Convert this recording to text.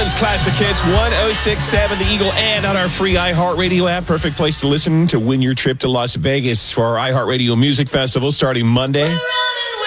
One's Classic Hits, 1067 The Eagle, and on our free iHeartRadio app. Perfect place to listen to win your trip to Las Vegas for our iHeartRadio Music Festival starting Monday.